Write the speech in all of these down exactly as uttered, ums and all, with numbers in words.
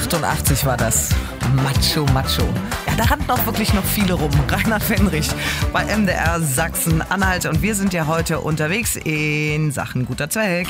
achtundachtzig war das. Macho, Macho. Ja, da rannten auch wirklich noch viele rum. Rainer Fenrich bei M D R Sachsen-Anhalt. Und wir sind ja heute unterwegs in Sachen guter Zweck.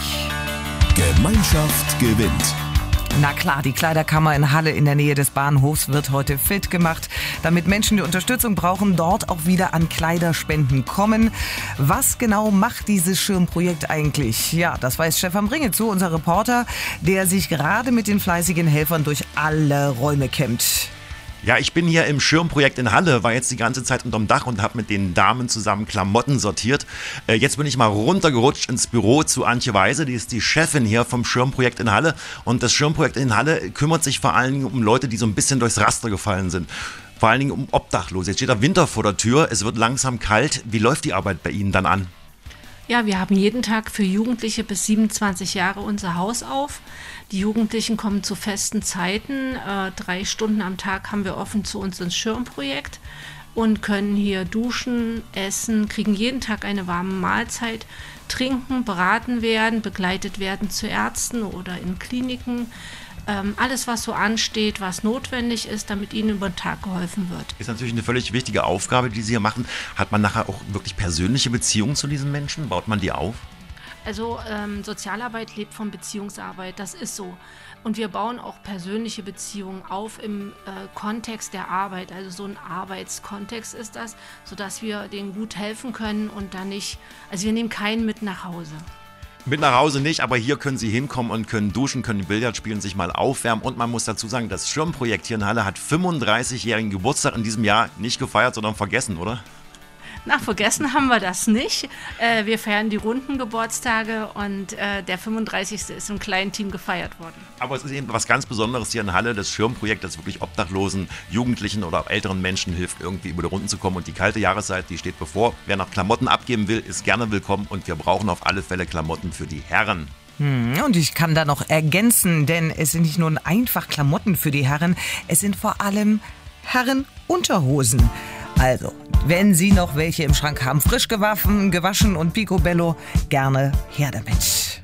Gemeinschaft gewinnt. Na klar, die Kleiderkammer in Halle in der Nähe des Bahnhofs wird heute fit gemacht, damit Menschen, die Unterstützung brauchen, dort auch wieder an Kleiderspenden kommen. Was genau macht dieses Schirmprojekt eigentlich? Ja, das weiß Stefan Bringezow, unser Reporter, der sich gerade mit den fleißigen Helfern durch alle Räume kämmt. Ja, ich bin hier im Schirmprojekt in Halle, war jetzt die ganze Zeit unterm Dach und habe mit den Damen zusammen Klamotten sortiert. Äh, jetzt bin ich mal runtergerutscht ins Büro zu Antje Weise, die ist die Chefin hier vom Schirmprojekt in Halle. Und das Schirmprojekt in Halle kümmert sich vor allen Dingen um Leute, die so ein bisschen durchs Raster gefallen sind. Vor allen Dingen um Obdachlose. Jetzt steht der Winter vor der Tür, es wird langsam kalt. Wie läuft die Arbeit bei Ihnen dann an? Ja, wir haben jeden Tag für Jugendliche bis siebenundzwanzig Jahre unser Haus auf. Die Jugendlichen kommen zu festen Zeiten. Äh, drei Stunden am Tag haben wir offen zu uns ins Schirmprojekt und können hier duschen, essen, kriegen jeden Tag eine warme Mahlzeit, trinken, beraten werden, begleitet werden zu Ärzten oder in Kliniken. Ähm, alles, was so ansteht, was notwendig ist, damit ihnen über den Tag geholfen wird. Ist natürlich eine völlig wichtige Aufgabe, die Sie hier machen. Hat man nachher auch wirklich persönliche Beziehungen zu diesen Menschen? Baut man die auf? Also ähm, Sozialarbeit lebt von Beziehungsarbeit, das ist so. Und wir bauen auch persönliche Beziehungen auf im äh, Kontext der Arbeit. Also so ein Arbeitskontext ist das, sodass wir denen gut helfen können und dann nicht, also wir nehmen keinen mit nach Hause. Mit nach Hause nicht, aber hier können Sie hinkommen und können duschen, können Billard spielen, sich mal aufwärmen. Und man muss dazu sagen, das Schirmprojekt hier in Halle hat fünfunddreißigjährigen Geburtstag in diesem Jahr nicht gefeiert, sondern vergessen, oder? Na, vergessen haben wir das nicht. Äh, wir feiern die runden Geburtstage und äh, der fünfunddreißigste ist im kleinen Team gefeiert worden. Aber es ist eben was ganz Besonderes hier in Halle, das Schirmprojekt, das wirklich Obdachlosen, Jugendlichen oder auch älteren Menschen hilft, irgendwie über die Runden zu kommen. Und die kalte Jahreszeit, die steht bevor. Wer noch Klamotten abgeben will, ist gerne willkommen. Und wir brauchen auf alle Fälle Klamotten für die Herren. Hm, und ich kann da noch ergänzen, denn es sind nicht nur einfach Klamotten für die Herren, es sind vor allem Herrenunterhosen. Also, wenn Sie noch welche im Schrank haben, frisch gewaschen, gewaschen und picobello, gerne her damit.